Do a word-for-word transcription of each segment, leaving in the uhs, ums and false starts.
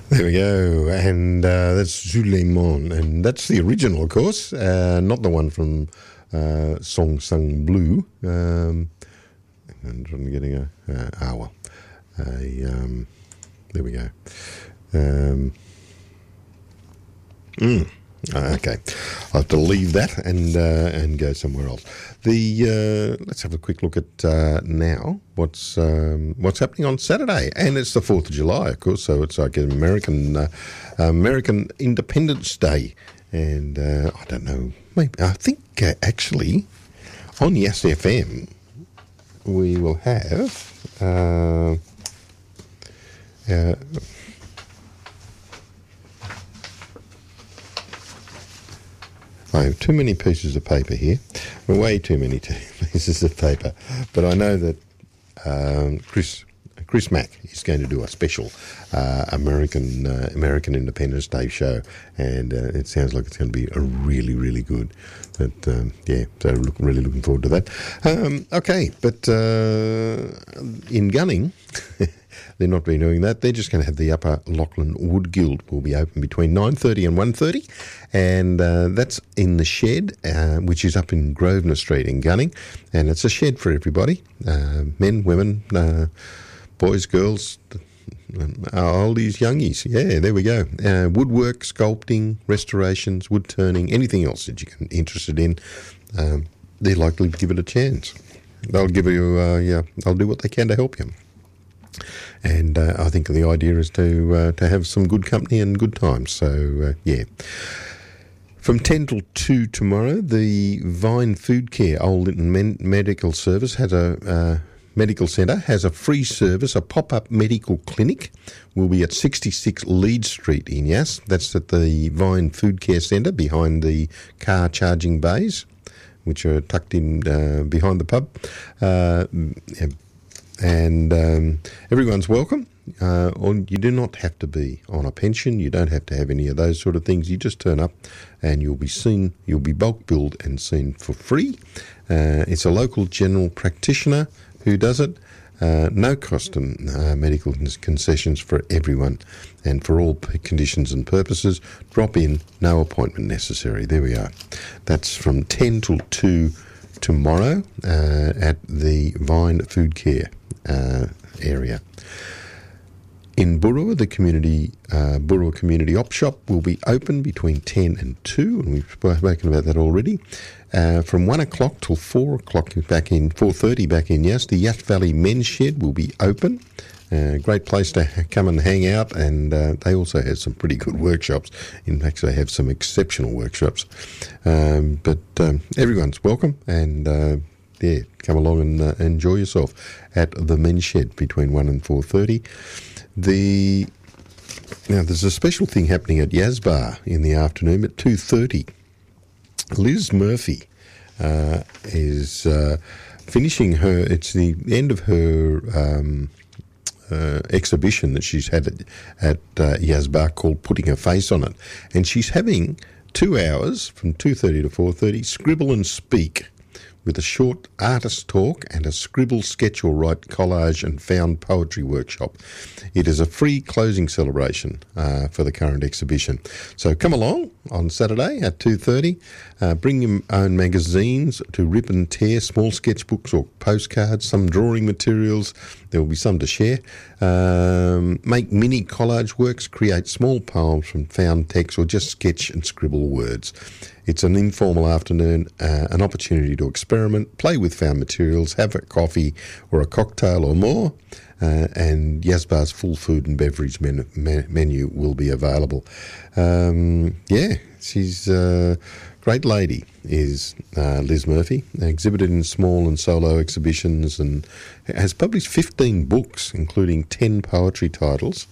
There we go, and uh, that's Suleiman, and that's the original, of course, uh, not the one from uh, Song Sung Blue. Um, I'm getting a uh, ah well, a, um, there we go. Um, mm, okay, I'll have to leave that and uh, and go somewhere else. The uh, let's have a quick look at uh, now what's um, what's happening on Saturday, and it's the Fourth of July, of course. So it's like an American uh, American Independence Day, and uh, I don't know. Maybe I think uh, actually on Yes F M we will have. Uh, uh, I have too many pieces of paper here, way too many pieces of paper. But I know that um, Chris Chris Mack is going to do a special uh, American uh, American Independence Day show, and uh, it sounds like it's going to be a really really good. But um, yeah, so look, really looking forward to that. Um, okay, but uh, in Gunning. They're not renewing that. They're just going to have the Upper Lachlan Wood Guild will be open between nine thirty and one thirty, and uh, that's in the shed, uh, which is up in Grosvenor Street in Gunning, and it's a shed for everybody, uh, men, women, uh, boys, girls, oldies, youngies. Yeah, there we go. Uh, woodwork, sculpting, restorations, wood turning, anything else that you're interested in, um, they're likely to give it a chance. They'll give you, uh, yeah, they'll do what they can to help you. And uh, I think the idea is to uh, to have some good company and good times. So, uh, yeah. From ten till two tomorrow, the Vine Food Care Old Lytton Men- Medical Service has a uh, medical centre has a free service. A pop-up medical clinic will be at sixty-six Leeds Street in Yass. That's at the Vine Food Care Centre behind the car charging bays, which are tucked in uh, behind the pub. Uh, And um, everyone's welcome. Uh, or you do not have to be on a pension. You don't have to have any of those sort of things. You just turn up and you'll be seen, you'll be bulk billed and seen for free. Uh, it's a local general practitioner who does it. Uh, no cost and uh, medical concessions for everyone and for all conditions and purposes. Drop in, no appointment necessary. There we are. That's from ten till two tomorrow uh, at the Vine Food Care Uh, area. In Burra, the community uh, Burra Community Op Shop will be open between ten and two, and we've spoken about that already. Uh, from one o'clock till four o'clock back in four thirty back in Yass, the Yass Valley Men's Shed will be open. Uh, great place to ha- come and hang out, and uh, they also have some pretty good workshops. In fact, they have some exceptional workshops. Um, but um, everyone's welcome, and uh, yeah, come along and uh, enjoy yourself at the Men's Shed between one and four thirty. The now there's a special thing happening at Yazbar in the afternoon at two thirty. Liz Murphy uh, is uh, finishing her. It's the end of her um, uh, exhibition that she's had at, at uh, Yazbar called "Putting Her Face on It," and she's having two hours from two thirty to four thirty. Scribble and speak, with a short artist talk and a scribble, sketch or write collage and found poetry workshop. It is a free closing celebration uh, for the current exhibition. So come along on Saturday at two thirty. Uh, bring your own magazines to rip and tear, small sketchbooks or postcards, some drawing materials. There will be some to share. Um, make mini collage works, create small poems from found text, or just sketch and scribble words. It's an informal afternoon, uh, an opportunity to experiment, play with found materials, have a coffee or a cocktail or more, uh, and Yazbar's full food and beverage menu, menu will be available. Um, yeah, she's a great lady, is uh, Liz Murphy, exhibited in small and solo exhibitions and has published fifteen books, including ten poetry titles.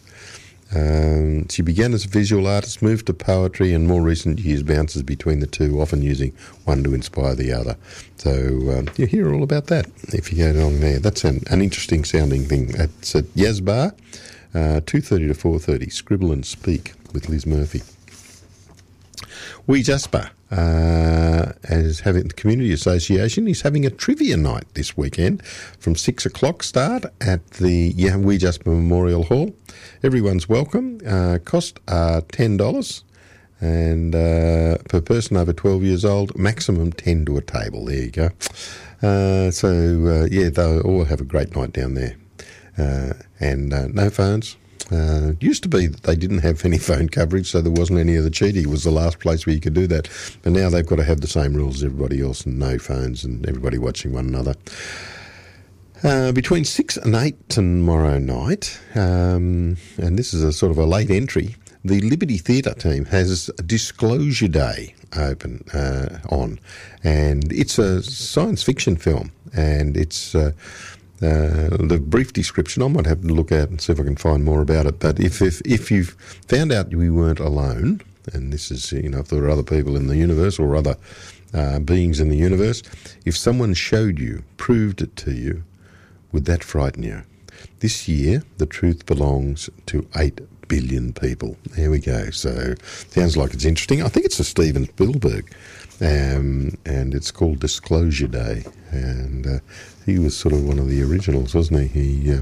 Um, she began as a visual artist, moved to poetry, and more recent years bounces between the two, often using one to inspire the other. So um, you hear all about that if you go along there. That's an, an interesting sounding thing. It's at Yazbar, uh, two thirty to four thirty, Scribble and Speak with Liz Murphy. We Jasper uh, is having the Community Association is having a trivia night this weekend from six o'clock start at the yeah, We Just Memorial Hall. Everyone's welcome. Uh, cost uh, ten dollars. And uh, per person over twelve years old, maximum ten to a table. There you go. Uh, so, uh, yeah, they'll all have a great night down there. Uh, and uh, no phones. Uh, it used to be that they didn't have any phone coverage, so there wasn't any of the cheating. It was the last place where you could do that. But now they've got to have the same rules as everybody else and no phones and everybody watching one another. Uh, between six and eight tomorrow night, um, and this is a sort of a late entry, the Liberty Theatre team has a Disclosure Day open uh, on, and it's a science fiction film, and it's uh, uh, the brief description. I might have to look out and see if I can find more about it. But if if if you've found out we weren't alone, and this is, you know, if there were other people in the universe or other uh, beings in the universe, if someone showed you, proved it to you, would that frighten you? This year, the truth belongs to eight billion people. There we go. So, sounds like it's interesting. I think it's a Steven Spielberg, um, and it's called Disclosure Day. And uh, he was sort of one of the originals, wasn't he? He, uh,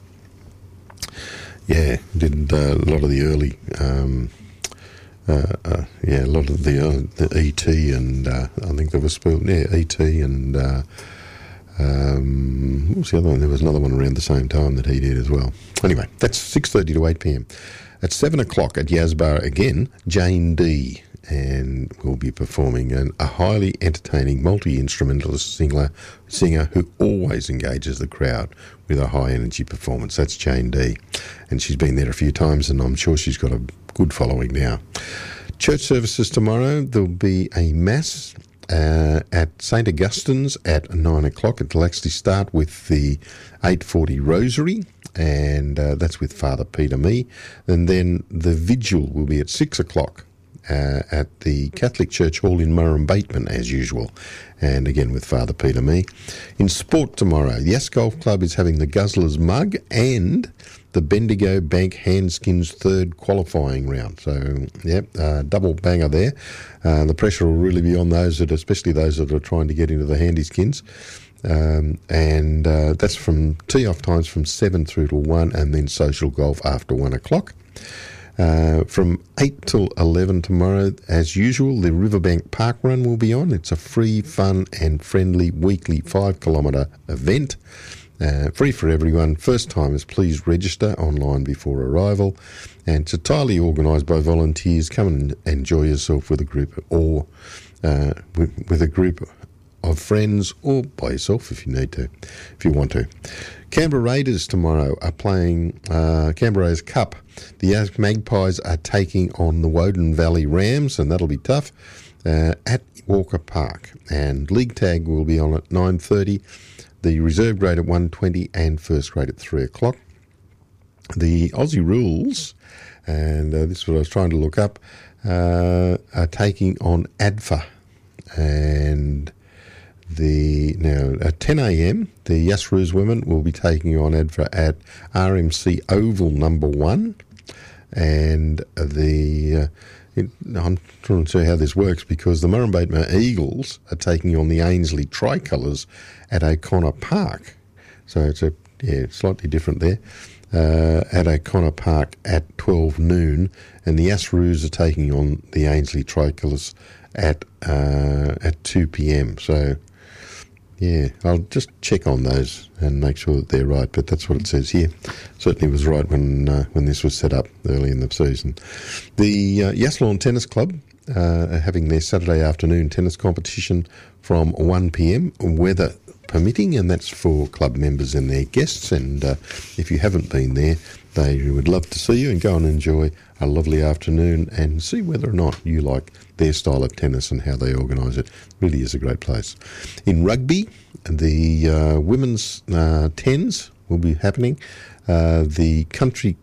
yeah, did uh, a lot of the early, um, uh, uh, yeah, a lot of the, uh, the E T and uh, I think there was Spielberg, yeah, E T and. Uh, Um, what was the other one? There was another one around the same time that he did as well. Anyway, that's six thirty to eight p.m. At seven o'clock at Yasbar again, Jane D. and will be performing an, a highly entertaining multi-instrumentalist singer, singer who always engages the crowd with a high-energy performance. That's Jane D. And she's been there a few times, and I'm sure she's got a good following now. Church services tomorrow, there'll be a mass Uh, at Saint Augustine's at nine o'clock. It'll actually start with the eight forty Rosary, and uh, that's with Father Peter Mee. And then the vigil will be at six o'clock uh, at the Catholic Church Hall in Murrumbateman, as usual, and again with Father Peter Mee. In sport tomorrow, the Yes Golf Club is having the Guzzlers Mug and the Bendigo Bank Handskins third qualifying round. So, yep, uh, double banger there. Uh, the pressure will really be on those, that, especially those that are trying to get into the Handyskins. Um, and uh, that's from tee-off times from seven through to one, and then social golf after one o'clock. Uh, from eight till eleven tomorrow, as usual, the Riverbank Park Run will be on. It's a free, fun and friendly weekly five kilometre event. Uh, free for everyone. First timers, please register online before arrival. And it's entirely organised by volunteers. Come and enjoy yourself with a group, or uh, with, with a group of friends, or by yourself if you need to, if you want to. Canberra Raiders tomorrow are playing uh, Canberra Raiders Cup. The Magpies are taking on the Woden Valley Rams, and that'll be tough, uh, at Walker Park. And League Tag will be on at nine thirty. The reserve grade at one twenty and first grade at three o'clock. The Aussie Rules, and uh, this is what I was trying to look up, uh, are taking on A D F A. And the now at ten a.m, the Yes Roos women will be taking on A D F A at R M C Oval number one. And the... Uh, It, I'm trying to see how this works, because the Murrumbateman Eagles are taking on the Ainslie Tricolours at O'Connor Park. So it's a yeah slightly different there. Uh, at O'Connor Park at twelve noon, and the Asroos are taking on the Ainslie Tricolours at uh, at two p.m. So yeah, I'll just check on those and make sure that they're right, but that's what it says here. Certainly was right when uh, when this was set up early in the season. The uh, Yaslawn Tennis Club uh, are having their Saturday afternoon tennis competition from one p.m, weather permitting, and that's for club members and their guests. And uh, if you haven't been there, they would love to see you and go and enjoy a lovely afternoon and see whether or not you like their style of tennis and how they organise it. Really is a great place. In rugby, the uh, women's uh, tens will be happening. Uh, the country,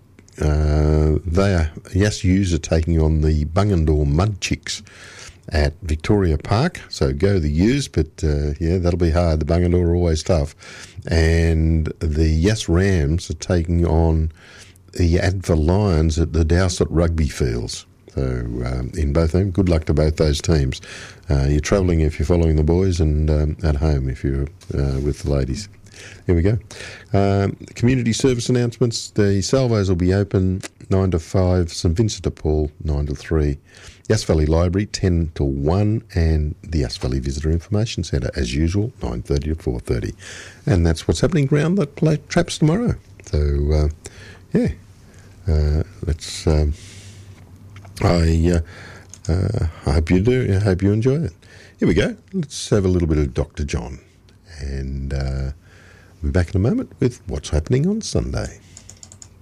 uh, they are, Yes U's are taking on the Bungendore Mud Chicks at Victoria Park. So go the U's, but uh, yeah, that'll be hard. The Bungendore are always tough. And the Yes Rams are taking on the A D V A Lions at the Dowsett Rugby Fields. So um, in both of them, good luck to both those teams. Uh, you're travelling if you're following the boys, and um, at home if you're uh, with the ladies. Here we go. Um, community service announcements. The Salvos will be open nine to five, St Vincent de Paul nine to three, Yass Valley Library ten to one, and the Yass Valley Visitor Information Centre, as usual, nine thirty to four thirty. And that's what's happening around the play traps tomorrow. So, uh, yeah, uh, let's... Um, I, uh, uh, I hope you do. I hope you enjoy it. Here we go. Let's have a little bit of Doctor John. And... Uh, We'll be back in a moment with what's happening on Sunday.